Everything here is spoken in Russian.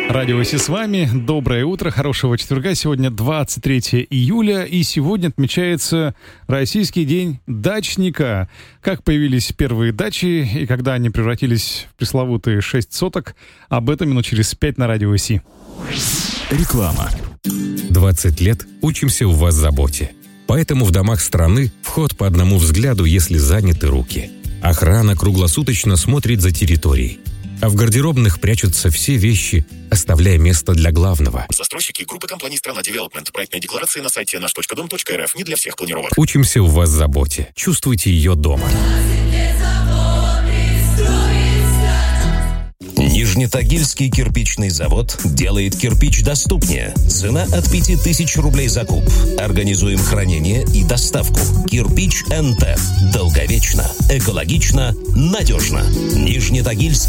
Радио Си с вами. Доброе утро, хорошего четверга. Сегодня 23 июля, и сегодня отмечается Российский день дачника. Как появились первые дачи и когда они превратились в пресловутые 6 соток, об этом минут через 5 на Радио Си. Реклама. 20 лет учимся у вас заботе. Поэтому в домах страны вход по одному взгляду, если заняты руки. Охрана круглосуточно смотрит за территорией. А в гардеробных прячутся все вещи, оставляя место для главного. Застройщики группы компаний «Страна Девелопмент». Проектная декларация на сайте наш.дом.рф. Не для всех планировок. Учимся у вас заботе. Чувствуйте ее дома. Нижнетагильский кирпичный завод делает кирпич доступнее. Цена от 5000 рублей за куб. Организуем хранение и доставку. Кирпич НТ. Долговечно, экологично, надежно. Нижнетагильский